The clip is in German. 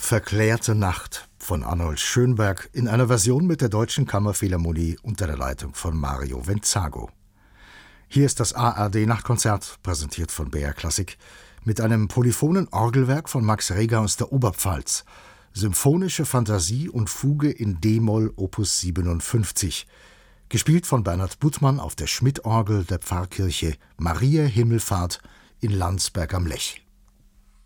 Verklärte Nacht von Arnold Schönberg in einer Version mit der Deutschen Kammerphilharmonie unter der Leitung von Mario Venzago. Hier ist das ARD-Nachtkonzert, präsentiert von BR Klassik, mit einem polyphonen Orgelwerk von Max Reger aus der Oberpfalz, Symphonische Fantasie und Fuge in d-Moll Opus 57, gespielt von Bernhard Buttmann auf der Schmidt-Orgel der Pfarrkirche Mariä Himmelfahrt in Landsberg am Lech.